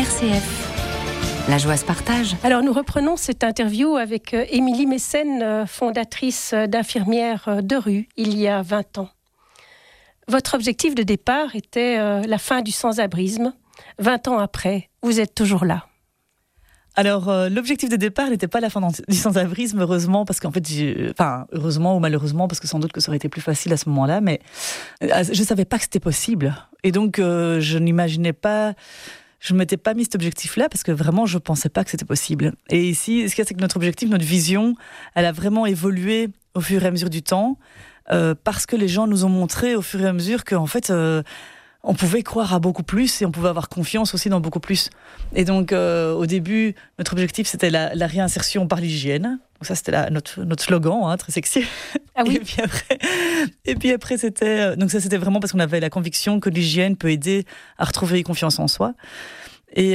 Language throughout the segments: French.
RCF. La joie se partage. Alors nous reprenons cette interview avec Émilie Mécène, fondatrice d'Infirmières de rue, il y a 20 ans. Votre objectif de départ était la fin du sans-abrisme. 20 ans après, vous êtes toujours là. Alors, l'objectif de départ n'était pas la fin du sans-abrisme, heureusement, parce qu'en fait, heureusement ou malheureusement, parce que sans doute que ça aurait été plus facile à ce moment-là, mais je savais pas que c'était possible. Et donc, je n'imaginais pas, je ne m'étais pas mis cet objectif-là, parce que vraiment, je pensais pas que c'était possible. Et ici, ce qu'il y a, c'est que notre objectif, notre vision, elle a vraiment évolué au fur et à mesure du temps, parce que les gens nous ont montré au fur et à mesure qu'en fait, on pouvait croire à beaucoup plus et on pouvait avoir confiance aussi dans beaucoup plus. Et donc, au début, notre objectif, c'était la réinsertion par l'hygiène. Donc ça, c'était notre slogan, très sexy. Ah oui. Et puis après, c'était vraiment parce qu'on avait la conviction que l'hygiène peut aider à retrouver confiance en soi. Et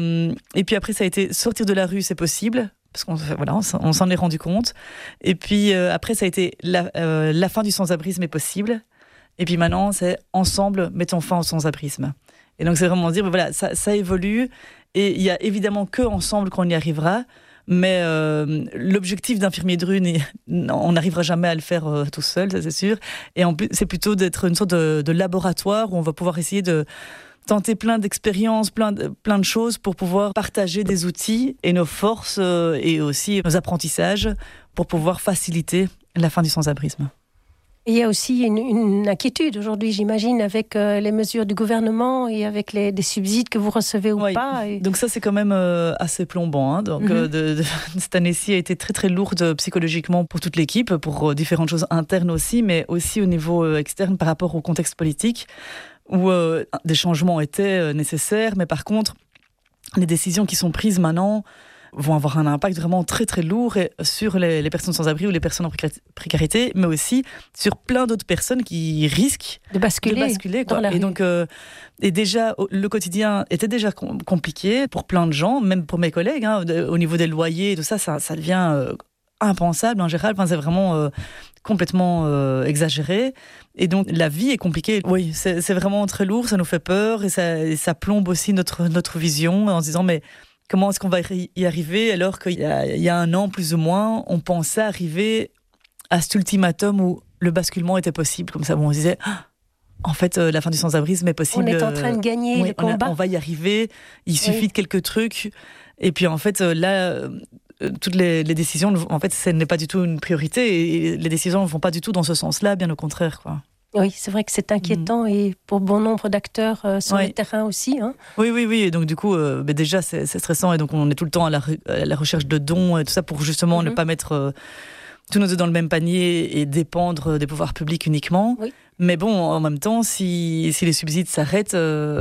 puis après, ça a été sortir de la rue, c'est possible. Parce qu'on s'en est rendu compte. Et puis après, ça a été la fin du sans-abrisme est possible. Et puis maintenant, c'est ensemble, mettons fin au sans-abrisme. Et donc, c'est vraiment dire, voilà, ça évolue. Et il y a évidemment que ensemble qu'on y arrivera. Mais l'objectif d'infirmier de rue, on n'arrivera jamais à le faire tout seul, ça c'est sûr. Et en plus, c'est plutôt d'être une sorte de laboratoire où on va pouvoir essayer de tenter plein d'expériences, plein de choses pour pouvoir partager des outils et nos forces et aussi nos apprentissages pour pouvoir faciliter la fin du sans-abrisme. Il y a aussi une inquiétude aujourd'hui, j'imagine, avec les mesures du gouvernement et avec des subsides que vous recevez ou pas. Et... Donc ça, c'est quand même assez plombant. Donc cette année-ci a été très très lourde psychologiquement pour toute l'équipe, pour différentes choses internes aussi, mais aussi au niveau externe par rapport au contexte politique, où des changements étaient nécessaires, mais par contre, les décisions qui sont prises maintenant vont avoir un impact vraiment très très lourd sur les personnes sans abri ou les personnes en précarité, mais aussi sur plein d'autres personnes qui risquent de basculer quoi. Et donc, et déjà, le quotidien était déjà compliqué pour plein de gens, même pour mes collègues, au niveau des loyers et tout ça, ça devient impensable en général. Enfin, c'est vraiment complètement exagéré. Et donc, la vie est compliquée. Oui, c'est vraiment très lourd, ça nous fait peur et ça plombe aussi notre vision en se disant, mais comment est-ce qu'on va y arriver alors qu'il y a un an plus ou moins, on pensait arriver à cet ultimatum où le basculement était possible. Comme ça, on se disait, en fait, la fin du sans-abrisme est possible. On est en train de gagner le combat. On va y arriver, il suffit de quelques trucs. Et puis en fait, là, toutes les décisions, en fait, ce n'est pas du tout une priorité. Et les décisions ne vont pas du tout dans ce sens-là, bien au contraire, quoi. Oui, c'est vrai que c'est inquiétant et pour bon nombre d'acteurs sur le terrain aussi. Oui. Et donc du coup, déjà c'est stressant et donc on est tout le temps à la recherche de dons et tout ça pour justement ne pas mettre tous nos œufs dans le même panier et dépendre des pouvoirs publics uniquement. Oui. Mais bon, en même temps, si les subsides s'arrêtent,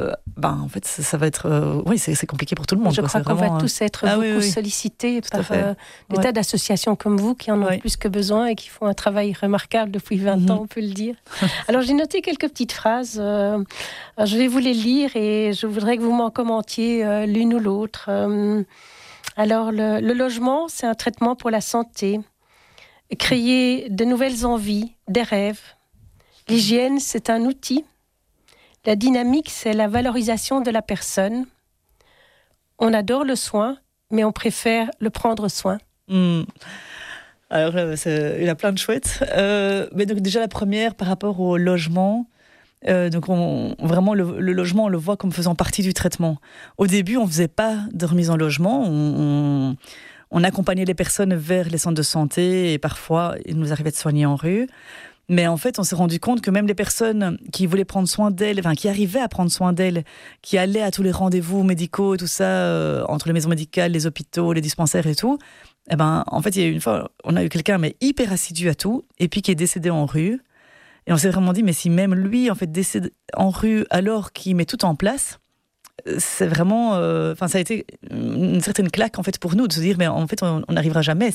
en fait, ça va être... c'est compliqué pour tout le monde. Je crois qu'on va tous être beaucoup sollicités par des tas d'associations comme vous qui en ont plus que besoin et qui font un travail remarquable depuis 20 ans, on peut le dire. Alors, j'ai noté quelques petites phrases. Je vais vous les lire et je voudrais que vous m'en commentiez l'une ou l'autre. Alors, le logement, c'est un traitement pour la santé. Créer de nouvelles envies, des rêves. L'hygiène, c'est un outil. La dynamique, c'est la valorisation de la personne. On adore le soin, mais on préfère le prendre soin. Alors, il y en a plein de chouettes. Mais donc, déjà, la première, par rapport au logement, donc vraiment, le logement, on le voit comme faisant partie du traitement. Au début, on ne faisait pas de remise en logement. On accompagnait les personnes vers les centres de santé et parfois, il nous arrivait de soigner en rue. Mais en fait, on s'est rendu compte que même les personnes qui voulaient prendre soin d'elles, qui arrivaient à prendre soin d'elles, qui allaient à tous les rendez-vous médicaux, tout ça, entre les maisons médicales, les hôpitaux, les dispensaires et tout, en fait, il y a eu une fois, on a eu quelqu'un mais hyper assidu à tout, et puis qui est décédé en rue. Et on s'est vraiment dit, mais si même lui, en fait, décède en rue alors qu'il met tout en place, c'est vraiment... ça a été une certaine claque, en fait, pour nous, de se dire, mais en fait, on n'arrivera jamais.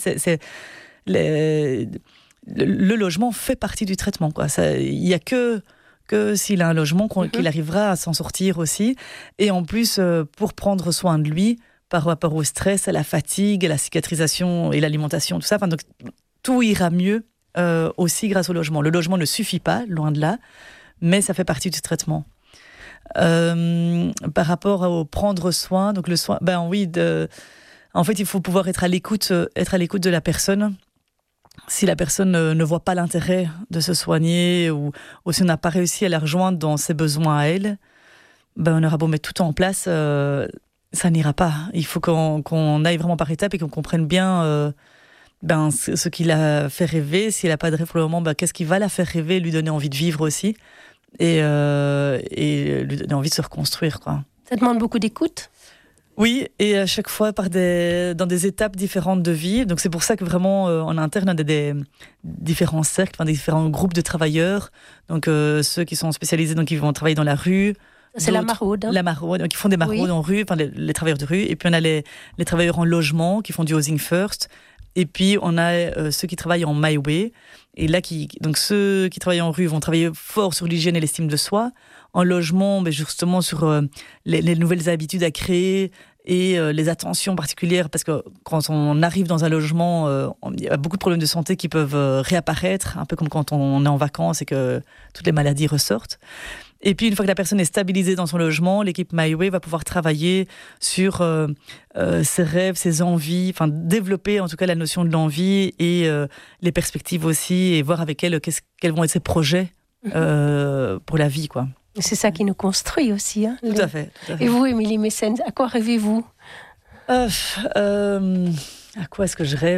Le logement fait partie du traitement, quoi. Il n'y a que s'il a un logement qu'il arrivera à s'en sortir aussi. Et en plus, pour prendre soin de lui, par rapport au stress, à la fatigue, à la cicatrisation et l'alimentation, tout ça, donc, tout ira mieux aussi grâce au logement. Le logement ne suffit pas, loin de là, mais ça fait partie du traitement. Par rapport au prendre soin, donc le soin, en fait, il faut pouvoir être à l'écoute de la personne. Si la personne ne voit pas l'intérêt de se soigner ou si on n'a pas réussi à la rejoindre dans ses besoins à elle, on aura beau mettre tout en place, ça n'ira pas. Il faut qu'on aille vraiment par étapes et qu'on comprenne bien ce qui la fait rêver. Si elle n'a pas de rêve pour le moment, qu'est-ce qui va la faire rêver, lui donner envie de vivre aussi et lui donner envie de se reconstruire, quoi. Ça demande beaucoup d'écoute ? Oui, et à chaque fois dans des étapes différentes de vie. Donc c'est pour ça que vraiment en interne on a des différents cercles, des différents groupes de travailleurs. Donc ceux qui sont spécialisés, donc ils vont travailler dans la rue. C'est la maraude. La maraude, donc ils font des maraudes en rue, les travailleurs de rue. Et puis on a les travailleurs en logement qui font du housing first. Et puis on a ceux qui travaillent en my way. Et là, donc ceux qui travaillent en rue vont travailler fort sur l'hygiène et l'estime de soi. En logement, justement sur les nouvelles habitudes à créer et les attentions particulières, parce que quand on arrive dans un logement, il y a beaucoup de problèmes de santé qui peuvent réapparaître, un peu comme quand on est en vacances et que toutes les maladies ressortent. Et puis, une fois que la personne est stabilisée dans son logement, l'équipe My Way va pouvoir travailler sur ses rêves, ses envies, développer en tout cas la notion de l'envie et les perspectives aussi, et voir avec elle quels vont être ses projets pour la vie, quoi. C'est ça qui nous construit aussi. Hein, tout à fait. Et vous, Émilie Messène, à quoi rêvez-vous ? À quoi est-ce que je rêve ?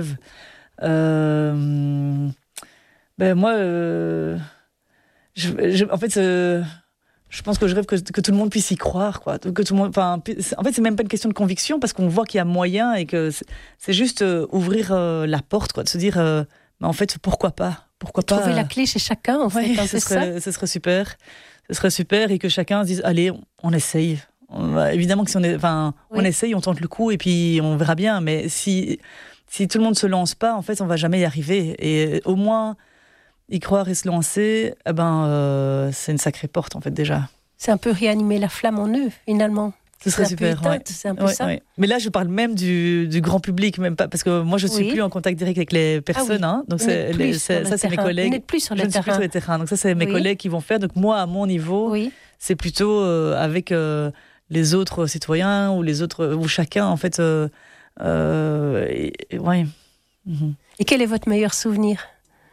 Moi, en fait, je pense que je rêve que tout le monde puisse y croire, quoi. Que tout le monde, en fait, c'est même pas une question de conviction, parce qu'on voit qu'il y a moyen et que c'est juste ouvrir la porte, quoi, de se dire, en fait, pourquoi pas ? Trouver la clé chez chacun, en fait. Ce serait super. Ce serait super, et que chacun se dise, allez, on essaye. Évidemment que si on essaye, on tente le coup et puis on verra bien. Mais si tout le monde se lance pas, en fait, on va jamais y arriver. Et au moins y croire et se lancer, c'est une sacrée porte, en fait, déjà. C'est un peu réanimer la flamme en eux, finalement. Ce serait super. C'est un peu ça. Ouais. Mais là, je parle même du grand public, même pas, parce que moi, je suis plus en contact direct avec les personnes. Hein, donc ça, c'est mes collègues. Vous n'êtes plus sur le terrain. Je ne suis plus sur le terrain. Donc ça, c'est mes collègues qui vont faire. Donc moi, à mon niveau, c'est plutôt avec les autres citoyens ou les autres, ou chacun, en fait. Et quel est votre meilleur souvenir ?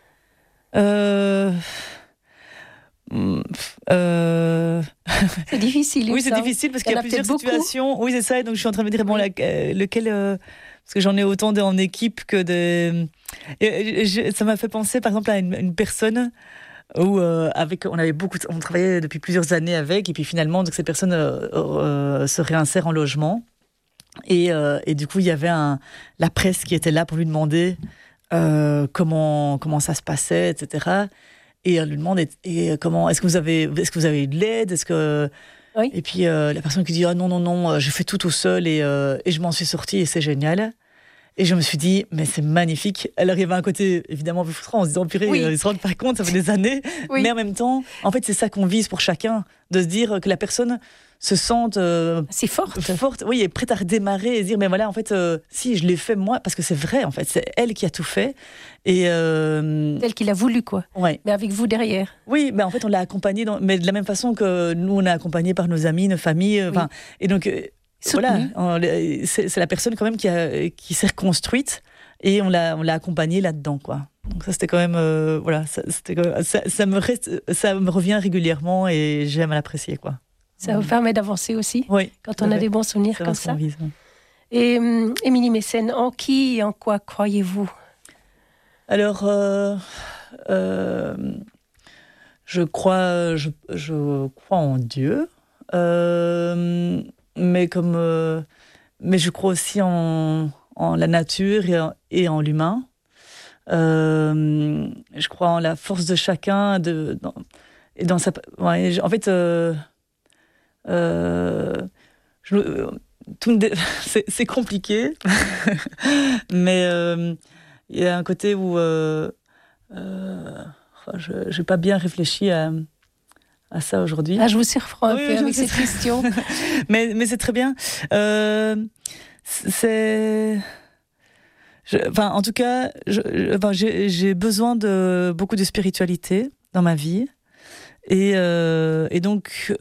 C'est difficile. Oui, c'est difficile parce qu'il y a plusieurs situations. Oui, c'est ça. Et donc je suis en train de me dire lequel, parce que j'en ai autant en équipe que de. Ça m'a fait penser, par exemple, à une personne où on travaillait depuis plusieurs années avec, et puis finalement, donc cette personne se réinsère en logement, et du coup, il y avait la presse qui était là pour lui demander comment ça se passait, etc. Et on lui demande comment est-ce que vous avez eu de l'aide, et puis la personne qui dit non, j'ai fait tout seul et je m'en suis sortie et c'est génial. Et je me suis dit mais c'est magnifique. Alors il y avait un côté évidemment plus frustrant en se disant purée, ils se rendent pas compte, ça fait des années, mais en même temps en fait c'est ça qu'on vise pour chacun, de se dire que la personne se sente c'est forte, oui, et prête à redémarrer et se dire mais voilà, en fait si je l'ai fait moi, parce que c'est vrai, en fait c'est elle qui a tout fait, et elle qui l'a voulu, quoi. Ouais. Mais avec vous derrière. Oui, mais en fait on l'a accompagnée mais de la même façon que nous on est accompagnés par nos amis, nos familles, et donc voilà, c'est la personne quand même qui s'est reconstruite, et on l'a accompagnée là-dedans, quoi. Donc ça c'était quand même ça me revient régulièrement et j'aime l'apprécier, quoi. Ça vous permet d'avancer aussi, quand on a des bons souvenirs comme ça. Et Émilie Messène, en qui et en quoi croyez-vous ? Alors, je crois en Dieu, mais je crois aussi en la nature et en l'humain. Je crois en la force de chacun et dans sa. Ouais, en fait. C'est compliqué, mais il y a un côté où je n'ai pas bien réfléchi à ça aujourd'hui. Je vous surprends un peu avec cette question. mais c'est très bien. En tout cas, j'ai besoin de beaucoup de spiritualité dans ma vie. Et donc,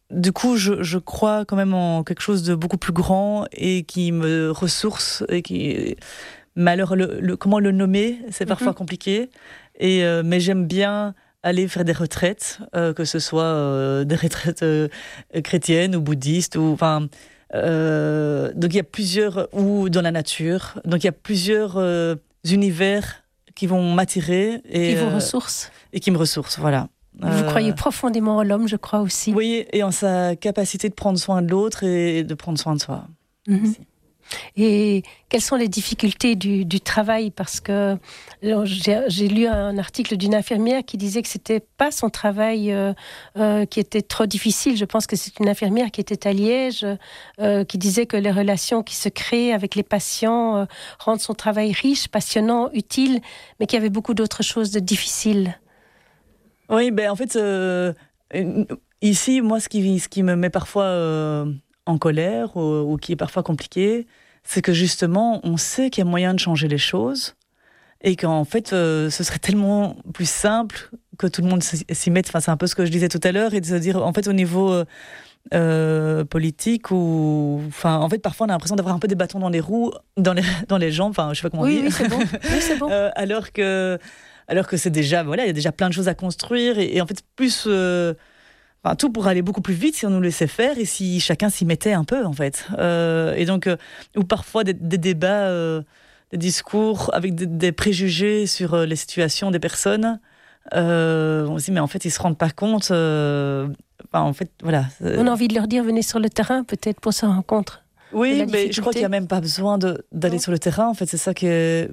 du coup, je crois quand même en quelque chose de beaucoup plus grand et qui me ressource. Mais alors, comment le nommer, c'est parfois compliqué. Mais j'aime bien aller faire des retraites, que ce soit des retraites chrétiennes ou bouddhistes. Donc il y a plusieurs... Ou dans la nature. Donc il y a plusieurs univers qui vont m'attirer. Qui vous ressourcent. Et qui me ressourcent, voilà. Vous croyez profondément en l'homme, je crois aussi. Oui, et en sa capacité de prendre soin de l'autre et de prendre soin de soi. Et quelles sont les difficultés du travail? Parce que j'ai lu un article d'une infirmière qui disait que c'était pas son travail qui était trop difficile. Je pense que c'est une infirmière qui était à Liège, qui disait que les relations qui se créent avec les patients rendent son travail riche, passionnant, utile, mais qu'il y avait beaucoup d'autres choses de difficiles. Oui, en fait, ici, moi, ce qui me met parfois en colère ou qui est parfois compliqué, c'est que justement, on sait qu'il y a moyen de changer les choses et qu'en fait, ce serait tellement plus simple que tout le monde s'y mette. Enfin, c'est un peu ce que je disais tout à l'heure, et de se dire, en fait, au niveau politique, en fait, parfois, on a l'impression d'avoir un peu des bâtons dans les roues, dans les jambes. Enfin, je sais pas comment dire. Oui, c'est bon. Oui, c'est bon. Alors que c'est déjà, voilà, il y a déjà plein de choses à construire et en fait, plus, tout pourrait aller beaucoup plus vite si on nous laissait faire et si chacun s'y mettait un peu, en fait. Et donc, ou parfois des débats, des discours avec des préjugés sur les situations des personnes. On se dit, mais en fait, ils se rendent pas compte. En fait, voilà. On a envie de leur dire, venez sur le terrain, peut-être, pour cette rencontre. Oui, mais je crois qu'il n'y a même pas besoin d'aller sur le terrain. En fait, c'est ça que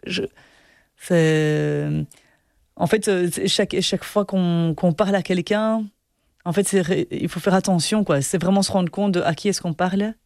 en fait, chaque fois qu'on parle à quelqu'un, en fait, il faut faire attention, quoi. C'est vraiment se rendre compte de à qui est-ce qu'on parle.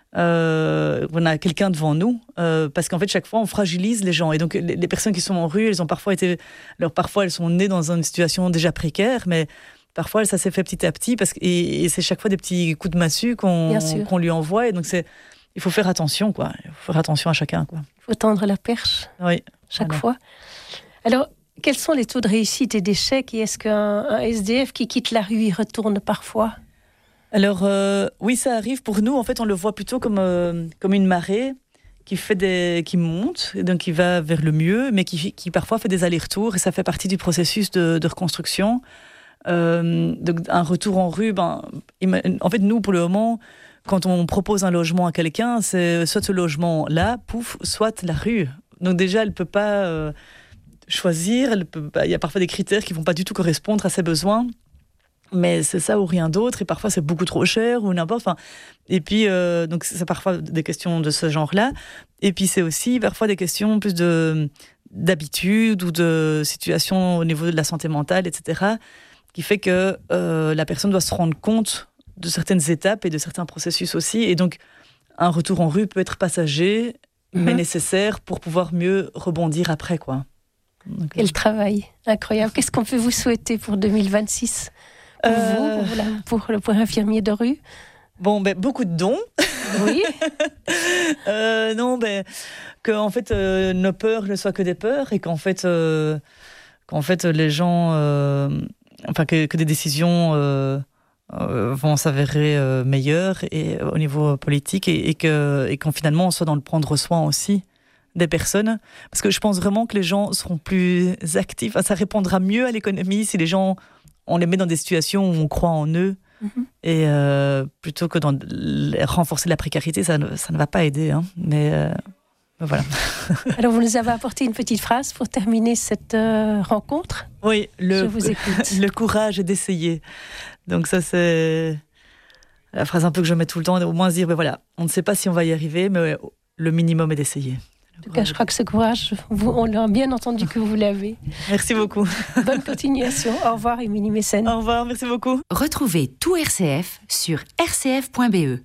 On a quelqu'un devant nous, parce qu'en fait, chaque fois, on fragilise les gens. Et donc, les personnes qui sont en rue, elles ont parfois parfois, elles sont nées dans une situation déjà précaire, mais parfois, ça s'est fait petit à petit, et c'est chaque fois des petits coups de massue qu'on lui envoie. Et donc, il faut faire attention, quoi. Il faut faire attention à chacun, quoi. Il faut tendre la perche. Oui. Chaque fois. Alors, quels sont les taux de réussite et d'échec? Et est-ce qu'un SDF qui quitte la rue y retourne parfois? Alors, oui, ça arrive. Pour nous, en fait, on le voit plutôt comme une marée qui monte, et donc qui va vers le mieux, mais qui parfois fait des allers-retours, et ça fait partie du processus de reconstruction. Donc, un retour en rue, en fait, nous, pour le moment, quand on propose un logement à quelqu'un, c'est soit ce logement-là, soit la rue. Donc déjà, elle ne peut pas choisir. Il y a parfois des critères qui ne vont pas du tout correspondre à ses besoins. Mais c'est ça ou rien d'autre. Et parfois, c'est beaucoup trop cher ou n'importe. Et puis, donc, c'est parfois des questions de ce genre-là. Et puis, c'est aussi parfois des questions plus d'habitude ou de situation au niveau de la santé mentale, etc. Qui fait que la personne doit se rendre compte de certaines étapes et de certains processus aussi. Et donc, un retour en rue peut être passager, mais nécessaire pour pouvoir mieux rebondir après, quoi. Donc, quel travail incroyable. Qu'est-ce qu'on peut vous souhaiter pour 2026 pour infirmier de rue? Bon, beaucoup de dons. Oui. Non, que en fait nos peurs ne soient que des peurs et qu'en fait les gens, que des décisions vont s'avérer meilleures et au niveau politique et qu'en finalement on soit dans le prendre soin aussi des personnes, parce que je pense vraiment que les gens seront plus actifs. Ça répondra mieux à l'économie si les gens, on les met dans des situations où on croit en eux, et plutôt que renforcer la précarité, ça ne va pas aider, hein. Mais voilà. Alors vous nous avez apporté une petite phrase pour terminer cette rencontre. Oui, je vous écoute. Le courage d'essayer. Donc ça, c'est la phrase un peu que je mets tout le temps, au moins se dire, voilà, on ne sait pas si on va y arriver, mais le minimum est d'essayer. En tout cas, je crois que ce courage, on l'a bien entendu que vous l'avez. Merci beaucoup. Bonne continuation. Au revoir, Émilie Mécène. Au revoir, merci beaucoup. Retrouvez tout RCF sur rcf.be.